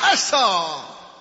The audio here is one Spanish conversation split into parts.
¡Eso!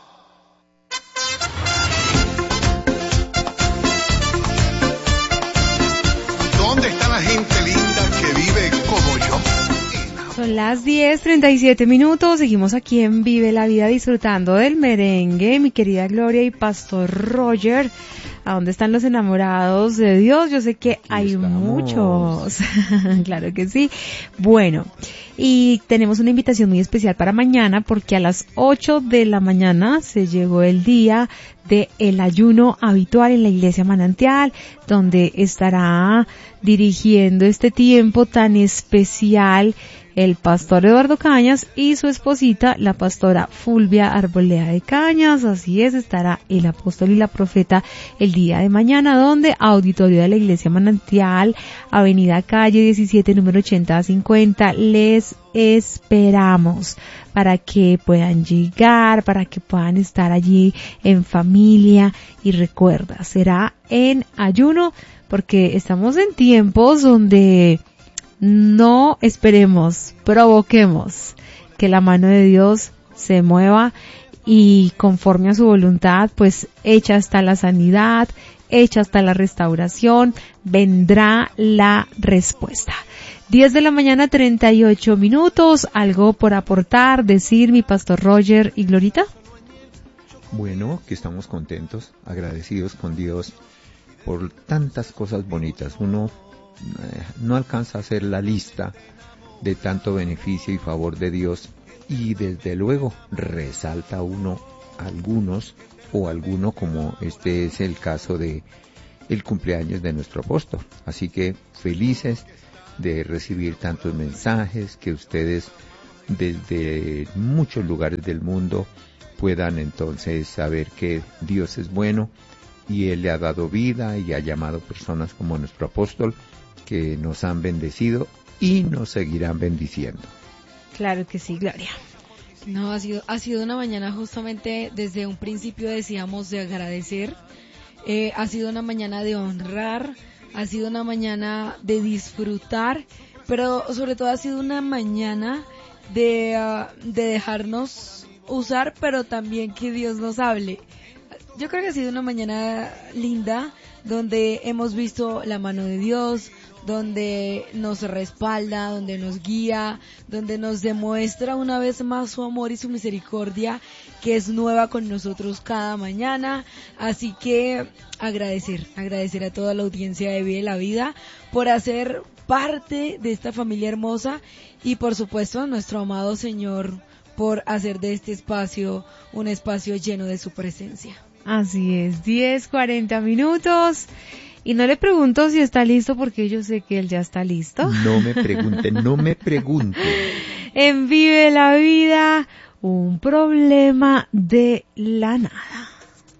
¿Dónde está la gente linda que vive como yo? Son las 10:37. Seguimos aquí en Vive la Vida disfrutando del merengue. Mi querida Gloria y Pastor Roger, ¿a dónde están los enamorados de Dios? Yo sé que hay muchos. Claro que sí. Bueno, y tenemos una invitación muy especial para mañana porque a las 8 de la mañana se llegó el día de el ayuno habitual en la Iglesia Manantial, donde estará dirigiendo este tiempo tan especial el pastor Eduardo Cañas y su esposita, la pastora Fulvia Arboleda de Cañas. Así es, estará el apóstol y la profeta el día de mañana, donde auditorio de la Iglesia Manantial, Avenida Calle 17, número 80-50. Les esperamos para que puedan llegar, para que puedan estar allí en familia. Y recuerda, será en ayuno, porque estamos en tiempos donde no esperemos, provoquemos que la mano de Dios se mueva y conforme a su voluntad, pues hecha hasta la sanidad, hecha hasta la restauración, vendrá la respuesta. 10 de la mañana, 38 minutos. ¿Algo por aportar, decir, mi pastor Roger y Glorita? Bueno, que estamos contentos, agradecidos con Dios por tantas cosas bonitas. Uno no alcanza a hacer la lista de tanto beneficio y favor de Dios, y desde luego resalta uno algunos o alguno, como este es el caso de el cumpleaños de nuestro apóstol. Así que felices de recibir tantos mensajes, que ustedes desde muchos lugares del mundo puedan entonces saber que Dios es bueno y Él le ha dado vida y ha llamado personas como nuestro apóstol, que nos han bendecido y nos seguirán bendiciendo. Claro que sí, Gloria. No, ha sido una mañana, justamente desde un principio decíamos, de agradecer. Ha sido una mañana de honrar, ha sido una mañana de disfrutar, pero sobre todo ha sido una mañana de dejarnos usar, pero también que Dios nos hable. Yo creo que ha sido una mañana linda, donde hemos visto la mano de Dios, donde nos respalda, donde nos guía, donde nos demuestra una vez más su amor y su misericordia, que es nueva con nosotros cada mañana. Así que agradecer a toda la audiencia de Vive la Vida por hacer parte de esta familia hermosa, y por supuesto a nuestro amado Señor por hacer de este espacio un espacio lleno de su presencia. Así es, 10:40. Y no le pregunto si está listo, porque yo sé que él ya está listo. No me pregunte. En Vive la Vida, un problema de la nada.